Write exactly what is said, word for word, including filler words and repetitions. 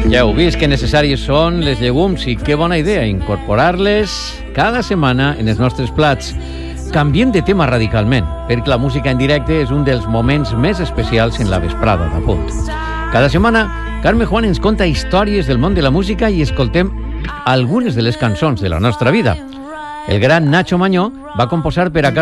Ja heu vist que necessaris són les llegums i que bona idea incorporar-les cada setmana en els nostres plats. Canviem de tema radicalment, perquè la música en directe és un dels moments més especials en la vesprada d'Apunt. Cada setmana, Carme Juan ens conta històries del món de la música i escoltem algunes de les cançons de la nostra vida. El gran Nacho Mañó va composar per a